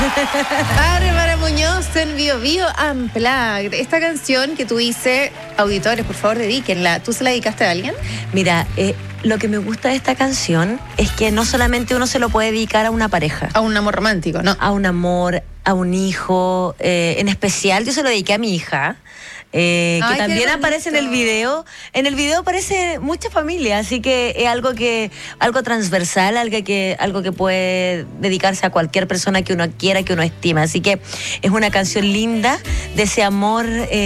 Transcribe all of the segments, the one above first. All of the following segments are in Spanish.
Bárbara Muñoz en Bio Bio Unplugged. Esta canción que tú dices, auditores, por favor, dedíquenla. ¿Tú se la dedicaste a alguien? Mira, lo que me gusta de esta canción es que no solamente uno se lo puede dedicar a una pareja. A un amor romántico, ¿no? A un amor, a un hijo. En especial, yo se lo dediqué a mi hija. Que también aparece en el video. En el video aparece mucha familia, así que es algo transversal, algo que puede dedicarse a cualquier persona que uno quiera, que uno estima. Así que es una canción linda, de ese amor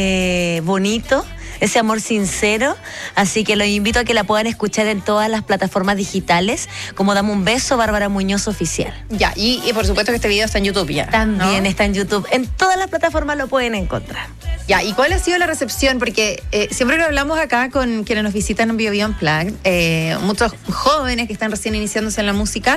bonito, ese amor sincero, así que los invito a que la puedan escuchar en todas las plataformas digitales, como Dame un Beso, Bárbara Muñoz Oficial. Ya, y por supuesto que este video está en YouTube ya. También, ¿no? Está en YouTube, en todas las plataformas lo pueden encontrar. Ya, ¿y cuál ha sido la recepción? Porque siempre que hablamos acá con quienes nos visitan en Bio Bio Unplugged, muchos jóvenes que están recién iniciándose en la música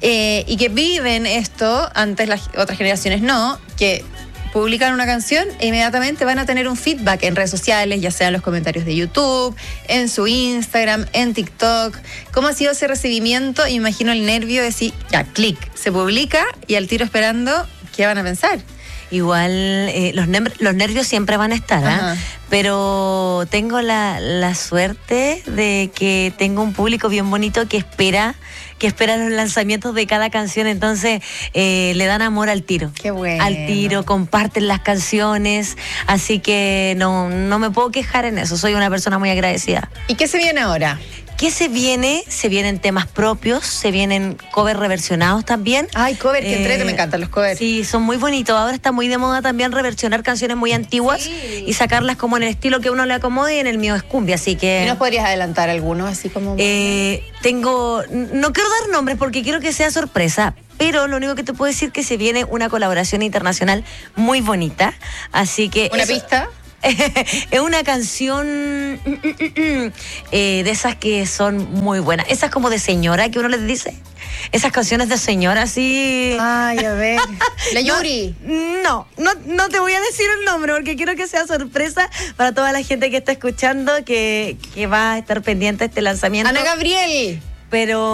y que viven esto, antes las otras generaciones no, que publican una canción e inmediatamente van a tener un feedback en redes sociales, ya sea en los comentarios de YouTube, en su Instagram, en TikTok. ¿Cómo ha sido ese recibimiento? Y me imagino el nervio de decir, ya, clic, se publica y al tiro esperando, ¿qué van a pensar? Igual los nervios siempre van a estar, pero tengo la suerte de que tengo un público bien bonito que espera los lanzamientos de cada canción, entonces le dan amor al tiro. Qué bueno. Al tiro, comparten las canciones, así que no me puedo quejar en eso, soy una persona muy agradecida. ¿Y qué se viene ahora? ¿Qué se viene? Se vienen temas propios, se vienen covers reversionados también. Ay, cover, que entrete, me encantan los covers. Sí, son muy bonitos. Ahora está muy de moda también reversionar canciones muy antiguas y sacarlas como en el estilo que uno le acomode, y en el mío es cumbia, así que... ¿Y nos podrías adelantar algunos así como...? No quiero dar nombres porque quiero que sea sorpresa, pero lo único que te puedo decir es que se viene una colaboración internacional muy bonita, así que... ¿Una pista? Es una canción de esas que son muy buenas. Esas como de señora que uno les dice. Esas canciones de señora así. Ay, a ver. ¿La Yuri? No te voy a decir el nombre porque quiero que sea sorpresa para toda la gente que está escuchando, que va a estar pendiente de este lanzamiento. Ana Gabriel. Pero